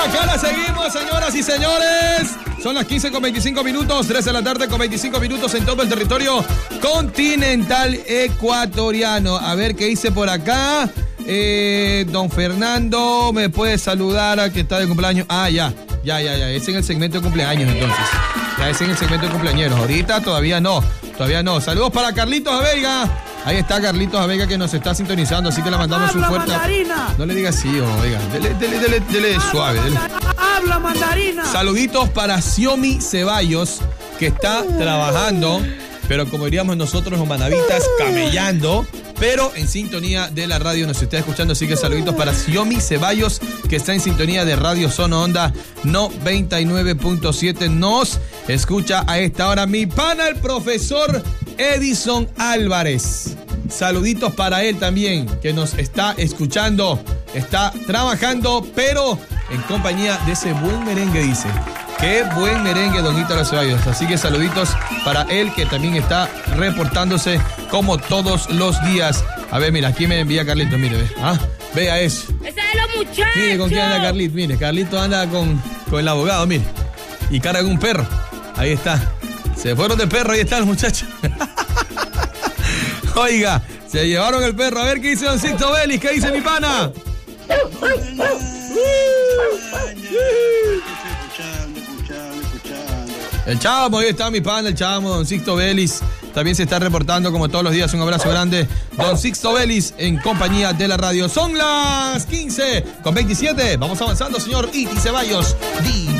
acá la seguimos, señoras y señores. Son las 15:25, 3 de la tarde con 25 minutos en todo el territorio continental ecuatoriano. A ver qué dice por acá. Don Fernando, ¿me puede saludar a que está de cumpleaños? Ah, ya. Es en el segmento de cumpleaños, entonces. Ya es en el segmento de cumpleaños. Ahorita todavía no. Saludos para Carlitos Aveiga. Ahí está Carlitos Aveiga que nos está sintonizando, así que le mandamos un fuerte... mandarina! No le diga así, oiga. Dele suave. ¡Habla, mandarina! Saluditos para Xiomi Ceballos, que está trabajando, pero como diríamos nosotros los manavitas, camellando, pero en sintonía de la radio nos está escuchando, así que saluditos para Xiomi Ceballos, que está en sintonía de Radio Zona Onda 99.7. Nos escucha a esta hora mi pana, el profesor Edison Álvarez. Saluditos para él también, que nos está escuchando, está trabajando, pero en compañía de ese buen merengue, dice. Qué buen merengue, don Ítalo Ceballos. Así que saluditos para él, que también está reportándose como todos los días. A ver, mira, aquí me envía Carlito, mire, ve. Vea eso. ¡Ese es de los muchachos! Mire con quién anda Carlito, mire, Carlito anda con el abogado, mire. Y carga un perro. Ahí está. Se fueron de perro, ahí están los muchachos. Oiga, se llevaron el perro. A ver qué dice don Sixto Vélez, qué dice mi pana. El Chamo, ahí está mi pana, el Chamo, don Sixto Vélez. También se está reportando como todos los días. Un abrazo grande, don Sixto Vélez, en compañía de la radio. Son las 15:27. Vamos avanzando, señor Iti Ceballos.